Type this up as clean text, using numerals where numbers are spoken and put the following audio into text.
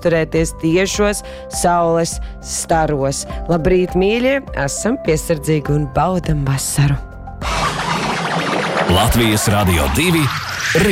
uzturēties tiešos saules staros. Labrīt, mīļie! Esam piesardzīgi un baudam vasaru! Latvijas Radio 2